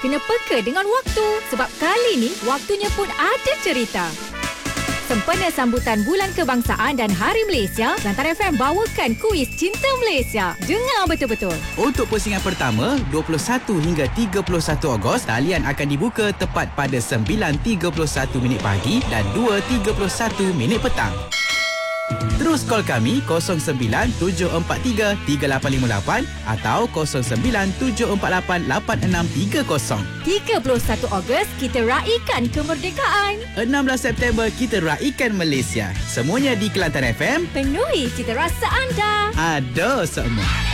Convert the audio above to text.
kena peka dengan waktu. Sebab kali ni, waktunya pun ada cerita. Sempena sambutan Bulan Kebangsaan dan Hari Malaysia, Kelantan FM bawakan kuis Cinta Malaysia. Dengar betul-betul. Untuk pusingan pertama, 21 hingga 31 Ogos, talian akan dibuka tepat pada 9.31 minit pagi dan 2.31 petang. Terus call kami 09-743-3858 atau 09-748-8630. 31 Ogos, kita raikan kemerdekaan. 16 September, kita raikan Malaysia. Semuanya di Kelantan FM. Penuhi cita rasa anda. Ada semua.